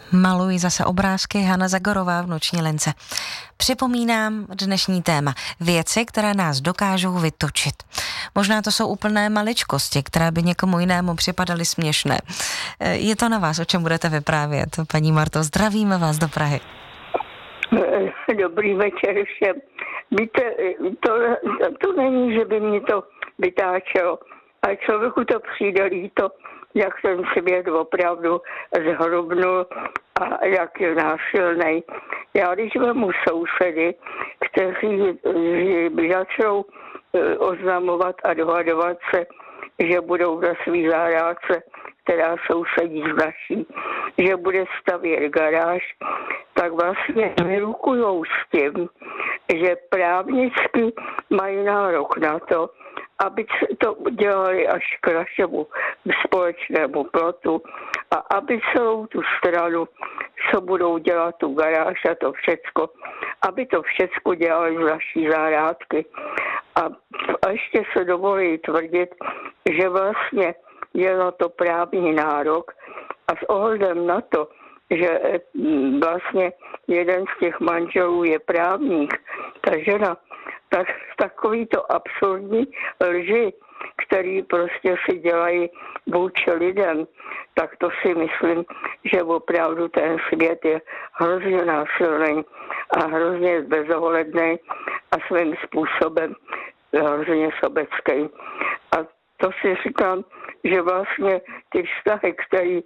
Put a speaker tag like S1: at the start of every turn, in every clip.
S1: Maluji zase obrázky, Hana Zagorová v Noční lince. Připomínám dnešní téma. Věci, které nás dokážou vytočit. Možná to jsou úplné maličkosti, které by někomu jinému připadaly směšné. Je to na vás, o čem budete vyprávět. Paní Marto, zdravíme vás do Prahy.
S2: Dobrý večer všem. Víte, to není, že by mě to vytáčelo, ale člověku to přijde líto, jak ten svět opravdu zhrubnul a jak je násilnej. Já když vemu sousedy, kteří začnou oznamovat a dohadovat se, že budou na svý zahrádce, která sousedí s naší, že bude stavět garáž, tak vlastně vyrukujou s tím, že právnicky mají nárok na to, aby to dělali až k našemu společnému plotu a aby celou tu stranu, co budou dělat tu garáž a to všecko, aby to všecko dělali z naší zahrádky. A ještě se dovolí tvrdit, že vlastně je na to právní nárok a s ohledem na to, že vlastně jeden z těch manželů je právník, ta žena, tak takovýto absurdní lži, který prostě si dělají vůči lidem, tak to si myslím, že opravdu ten svět je hrozně násilný a hrozně bezohledný a svým způsobem hrozně sobecký. A to si říkám, že vlastně ty vztahy, které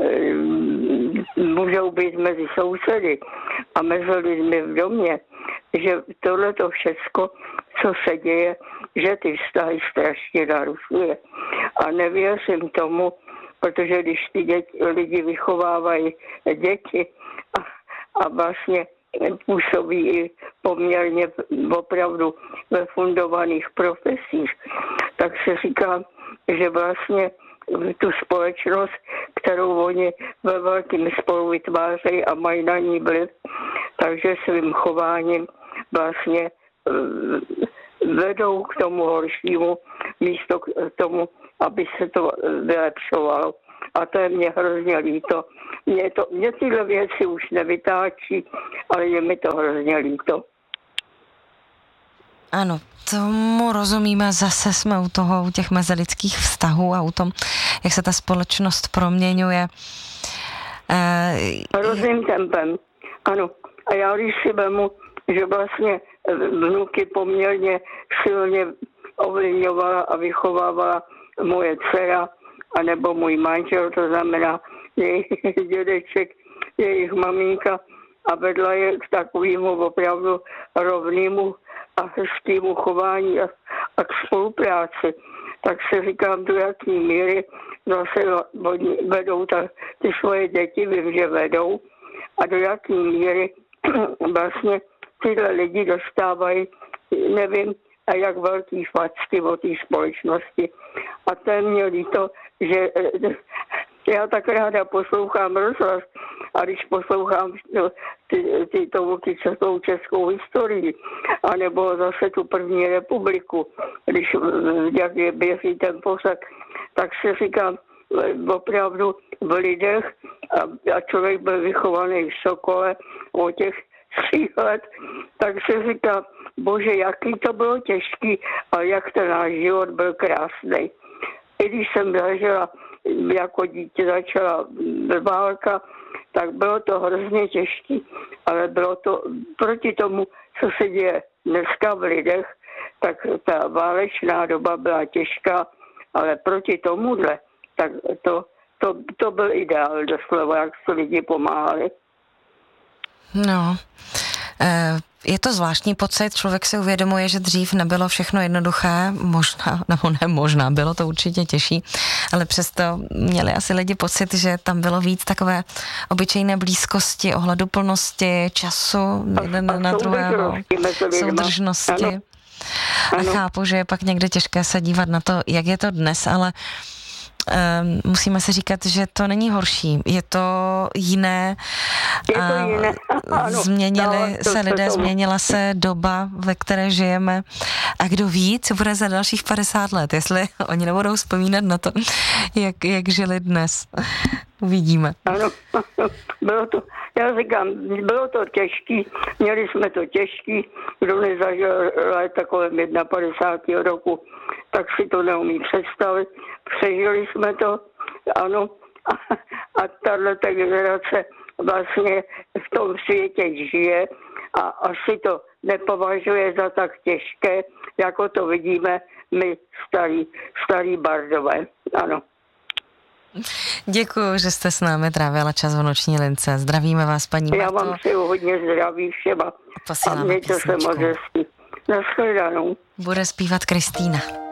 S2: můžou být mezi sousedy a mezi lidmi v domě, že tohleto všecko, co se děje, že ty vztahy strašně narušuje. A nevěřím tomu, protože když ty lidi vychovávají děti a vlastně působí i poměrně opravdu ve fundovaných profesích, tak se říká, že vlastně tu společnost, kterou oni ve velkým spolu vytvářejí a mají na ní vliv, takže svým chováním vlastně vedou k tomu horšímu místo k tomu, aby se to vylepšovalo. A to je mě hrozně líto. Mě tyhle věci už nevytáčí, ale je mi to hrozně líto.
S1: Ano, tomu rozumíme, zase jsme u těch mezilidských vztahů a u tom, jak se ta společnost proměňuje.
S2: Hrozným tempem, ano. A já když si vemu, že vlastně vnuky poměrně silně ovlivňovala a vychovávala moje dcera, anebo můj manžel, to znamená jejich dědeček, jejich maminka a vedla je k takovému opravdu rovnému a hezkému chování a k spolupráci. Tak se říkám, do jaký míry zase vedou ty svoje děti, vím, že vedou, a do jaký míry vlastně tyhle lidi dostávají, nevím, a jak velký facky o té společnosti. A to je mě líto, že já tak ráda poslouchám rozhlas a když poslouchám tou českou historii, anebo zase tu první republiku, když jak je běží ten pořad, tak si říkám, opravdu v lidech a člověk byl vychovaný v Sokole od těch 3 let, tak si říkám, bože, jaký to bylo těžký a jak ten náš život byl krásný. I když jsem ležela jako dítě, začala válka, tak bylo to hrozně těžký, ale bylo to proti tomu, co se děje dneska v lidech, tak ta válečná doba byla těžká, ale proti tomuhle, tak to byl ideál doslova, jak se lidi pomáhali.
S1: No, je to zvláštní pocit, člověk si uvědomuje, že dřív nebylo všechno jednoduché, možná, bylo to určitě těžší, ale přesto měli asi lidi pocit, že tam bylo víc takové obyčejné blízkosti, ohleduplnosti, času jeden na druhého, soudržnosti. Ano. A chápu, že je pak někde těžké se dívat na to, jak je to dnes, ale musíme si říkat, že to není horší, je to jiné. Změnili se lidé, změnila se doba, ve které žijeme a kdo ví, co bude za dalších 50 let, jestli oni nebudou vzpomínat na to, jak žili dnes. Uvidíme.
S2: Ano, bylo to, já říkám, bylo to těžký, měli jsme to těžký, kdo nezažil léta kolem 51. roku, tak si to neumí představit. Přežili jsme to, ano, a tato generace vlastně v tom světě žije a asi to nepovažuje za tak těžké, jako to vidíme my starý bardové, ano.
S1: Děkuju, že jste s námi trávila čas v noční lince. Zdravíme vás, paní Marto.
S2: Já vám přeju hodně zdraví všema.
S1: Posíláme
S2: a mějte se moc hezky. Nashledanou.
S1: Bude zpívat Kristýna.